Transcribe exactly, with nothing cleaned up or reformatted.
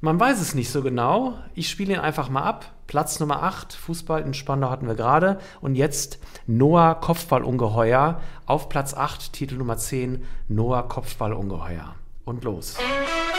Man weiß es nicht so genau. Ich spiele ihn einfach mal ab. Platz Nummer acht, Fußball in Spandau hatten wir gerade. Und jetzt Noah Kopfballungeheuer auf Platz acht, Titel Nummer zehn, Noah Kopfballungeheuer. Und los.